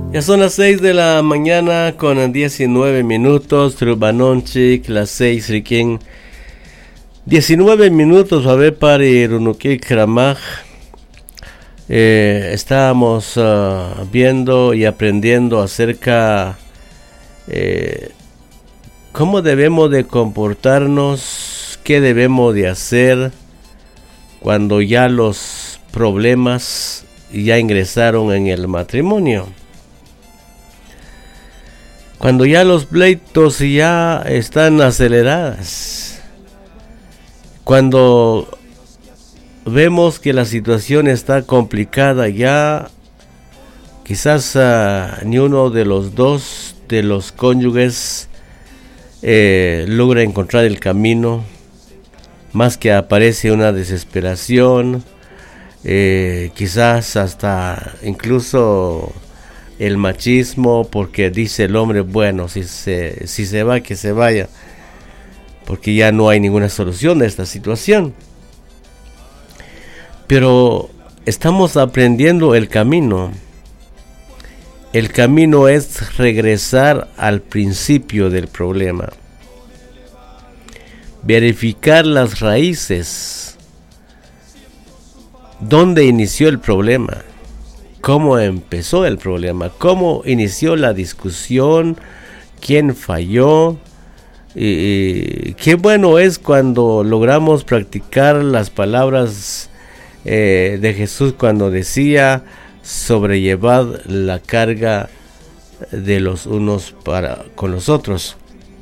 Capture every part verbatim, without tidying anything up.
Ya son las seis de la mañana con diecinueve minutos, Trubanonchik, las seis riquín. diecinueve minutos, a ver, para Runukik Ramaj. Eh, estábamos uh, viendo y aprendiendo acerca eh, cómo debemos de comportarnos, qué debemos de hacer cuando ya los problemas ya ingresaron en el matrimonio. Cuando ya los pleitos ya están aceleradas. Cuando vemos que la situación está complicada ya, quizás uh, ni uno de los dos de los cónyuges eh, logra encontrar el camino, más que aparece una desesperación, eh, quizás hasta incluso el machismo, porque dice el hombre, bueno, si se, si se va, que se vaya, porque ya no hay ninguna solución de esta situación. Pero estamos aprendiendo el camino. El camino es regresar al principio del problema, verificar las raíces, dónde inició el problema, cómo empezó el problema, cómo inició la discusión, quién falló. Y, y qué bueno es cuando logramos practicar las palabras eh, de Jesús cuando decía: sobrellevad la carga de los unos para con los otros.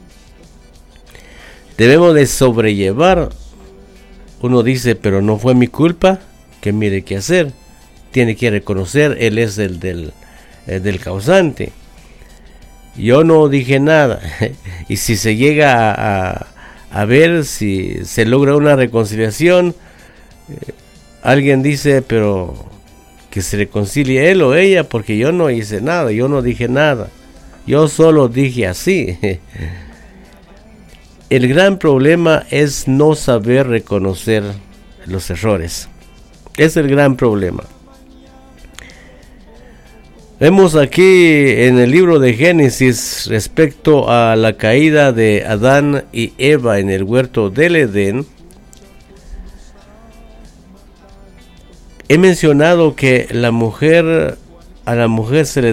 Debemos de sobrellevar. Uno dice, pero no fue mi culpa, que mire qué hacer. Tiene que reconocer, él es el del, el del causante. Yo no dije nada. Y si se llega a, a, a ver si se logra una reconciliación, eh, alguien dice, pero que se reconcilie él o ella, porque yo no hice nada, yo no dije nada, yo solo dije así. El gran problema es no saber reconocer los errores. Es el gran problema. Vemos aquí en el libro de Génesis respecto a la caída de Adán y Eva en el huerto del Edén. He mencionado que la mujer, a la mujer se le